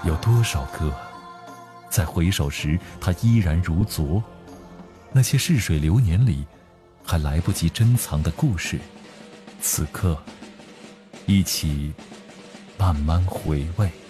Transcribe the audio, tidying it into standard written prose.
有多少个，在回首时它依然如昨？那些逝水流年里还来不及珍藏的故事，此刻一起慢慢回味。